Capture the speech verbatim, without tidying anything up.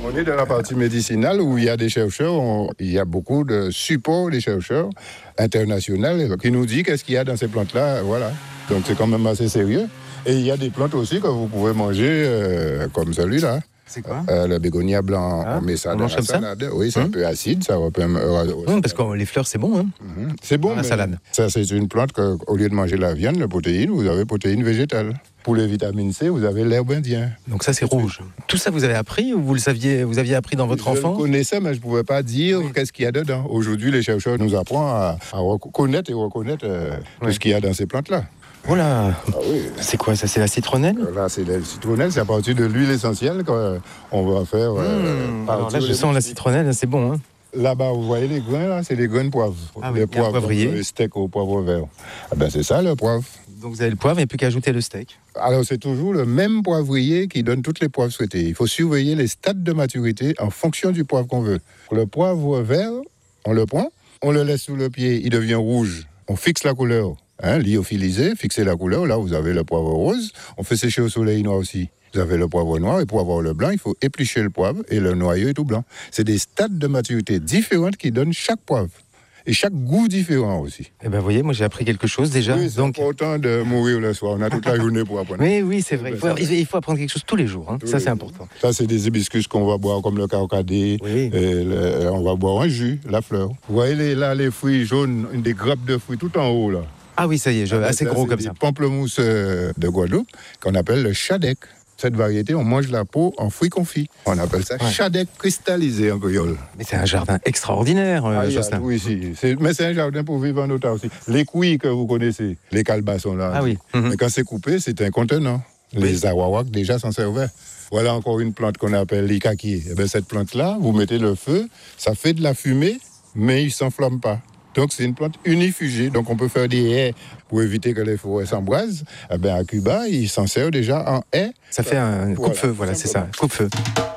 On est dans la partie médicinale où il y a des chercheurs, on, il y a beaucoup de supports des chercheurs internationaux qui nous disent qu'est-ce qu'il y a dans ces plantes-là. Voilà. Donc c'est quand même assez sérieux. Et il y a des plantes aussi que vous pouvez manger euh, comme celui-là. C'est quoi euh, Le bégonia blanc, ah, on met ça on dans mange la comme salade. ça Oui, c'est hum. un peu acide, ça va pas. Euh, hum, parce que les fleurs, c'est bon. Hein hum. C'est bon, dans la mais salade. Ça, c'est une plante qu'au lieu de manger la viande, la protéine, vous avez protéine végétale. Pour les vitamines C, vous avez l'herbe indienne. Donc ça, c'est rouge. Tout ça, vous avez appris ou vous le saviez, vous aviez appris dans votre je enfance? Je connaissais, mais je ne pouvais pas dire oui. qu'est-ce qu'il y a dedans. Aujourd'hui, les chercheurs nous apprennent à, à reconnaître et reconnaître euh, oui. tout ce qu'il y a dans ces plantes-là. Voilà. Ah oui. C'est quoi ça? C'est la citronnelle? Là, c'est la citronnelle, c'est à partir de l'huile essentielle qu'on va faire. Euh, mmh. Alors là, je sens la citronnelle, c'est bon. Hein. Là-bas, vous voyez les grains, là, c'est des grains de poivre. Ah oui, les poivres, poivrier. Les steaks au poivre vert. Ah ben, c'est ça, le poivre. Donc vous avez le poivre, il n'y a plus qu'à ajouter le steak. Alors, c'est toujours le même poivrier qui donne toutes les poivres souhaitées. Il faut surveiller les stades de maturité en fonction du poivre qu'on veut. Le poivre vert, on le prend, on le laisse sous le pied, il devient rouge. On fixe la couleur. Hein, lyophilisé, fixer la couleur, là vous avez le poivre rose, on fait sécher au soleil noir aussi. Vous avez le poivre noir et pour avoir le blanc, il faut éplucher le poivre et le noyau est tout blanc. C'est des stades de maturité différents qui donnent chaque poivre. Et chaque goût différent aussi. Eh ben, vous voyez, moi j'ai appris quelque chose déjà. Oui, c'est donc... important de mourir le soir. On a toute la journée pour apprendre. Mais oui, c'est vrai. Il faut, il faut apprendre quelque chose tous les jours. Hein. Ça, c'est important. Ça, c'est des hibiscus qu'on va boire comme le carcadé. Oui. Et le, on va boire un jus, la fleur. Vous voyez les, là les fruits jaunes, des grappes de fruits tout en haut là. Ah oui, ça y est, je... ah, assez ça, gros c'est comme des ça. Pamplemousse de Guadeloupe qu'on appelle le chadec. Cette variété, on mange la peau en fruits confits. On appelle ça ouais. chadec cristallisé en créole. Mais c'est un jardin extraordinaire, euh, ah, Jocelyn. Oui, si. C'est, mais c'est un jardin pour vivre en autant aussi. Les couilles que vous connaissez, les calebassons là. Ah oui. Mm-hmm. Mais quand c'est coupé, c'est un contenant. Oui. Les awawaks déjà s'en servaient. Voilà encore une plante qu'on appelle l'ikaki. Et bien, cette plante-là, vous mettez le feu, ça fait de la fumée, mais il ne s'enflamme pas. Donc, c'est une plante unifugée. Donc, on peut faire des haies pour éviter que les forêts s'embrasent. Eh bien, à Cuba, ils s'en servent déjà en haies. Ça fait un coupe-feu, voilà, voilà c'est ça, coupe-feu.